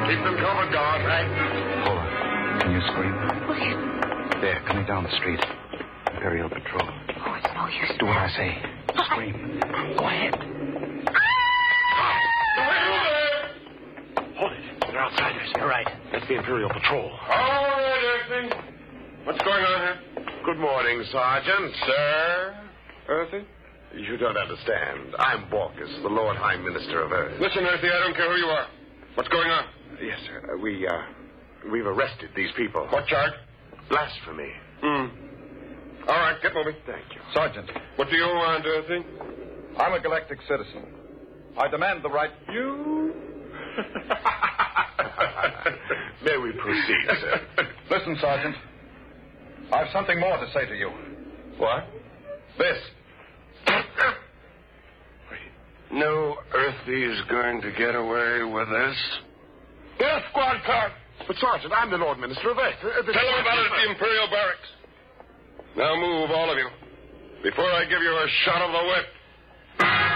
Keep them covered, guard. Right. Hold on. Can you scream? What? There, coming down the street. Imperial Patrol. Oh, it's no use. Do what I say. Scream. Go ahead. Hold it. They're outsiders. You're right. That's the Imperial Patrol. All right, Earthy. What's going on here? Good morning, Sergeant. Sir? Earthy? You don't understand. I'm Borkus, the Lord High Minister of Earth. Listen, Earthy, I don't care who you are. What's going on? Yes, sir. We've arrested these people. What charge? Blasphemy. All right, get moving. Thank you. Sergeant, What do you want, Earthy? I'm a galactic citizen. I demand the right... You? May we proceed, sir? Listen, Sergeant. I've something more to say to you. What? This. No Earthy's going to get away with this. Death squad car. But, Sergeant, I'm the Lord Minister of Earth. Tell them about it at the Imperial Barracks. Now move, all of you, before I give you a shot of the whip.